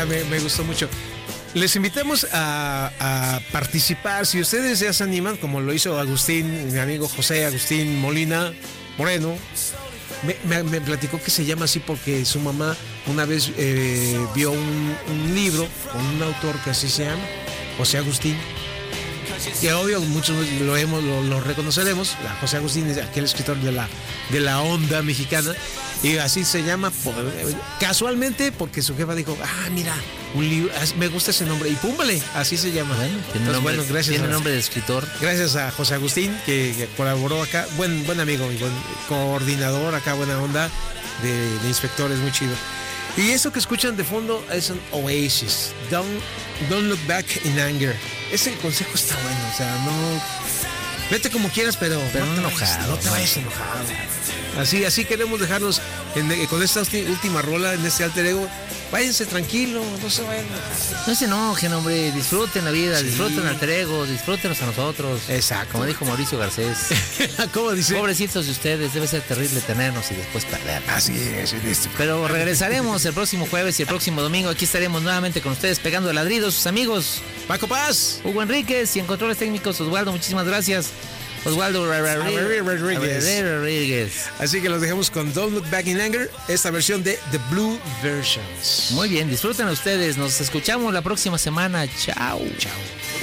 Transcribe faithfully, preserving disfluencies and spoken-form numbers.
me, me gustó mucho. Les invitamos a, a participar. Si ustedes ya se animan, como lo hizo Agustín, mi amigo José Agustín Molina Moreno, me, me, me platicó que se llama así porque su mamá una vez eh, vio un, un libro con un autor que así se llama, José Agustín. Y obvio, muchos lo hemos, lo, lo reconoceremos. La José Agustín es aquel escritor de la, de la onda mexicana. Y así se llama por, casualmente porque su jefa dijo, ah, mira, un libro, me gusta ese nombre. Y púmbale, así se llama. Bueno, tiene, Entonces, nombre, bueno, gracias tiene a, nombre de escritor. Gracias a José Agustín, que, que colaboró acá. Buen, buen amigo y buen coordinador acá, buena onda de, de inspectores, muy chido. Y eso que escuchan de fondo es un Oasis. Don't, don't look back in anger. Ese consejo está bueno, o sea, no. Vete como quieras, pero, pero no, no enojado. No te vayas enojado. Así, así queremos dejarlos en, con esta última rola, en este alter ego. Váyanse tranquilos, no se vayan. No se enojen, hombre, disfruten la vida, sí. Disfruten alter ego, disfrútenos a nosotros. Exacto. Como dijo Mauricio Garcés. ¿Cómo dice? Pobrecitos de ustedes, debe ser terrible tenernos y después perdernos. Así es, es. Pero regresaremos el próximo jueves y el próximo domingo. Aquí estaremos nuevamente con ustedes pegando ladridos, sus amigos Paco Paz, Hugo Enríquez y en controles técnicos Oswaldo, muchísimas gracias. Oswaldo Rodríguez. Así que los dejamos con Don't Look Back in Anger, esta versión de The Blue Versions. Muy bien, disfruten ustedes. Nos escuchamos la próxima semana. Chao. Chao.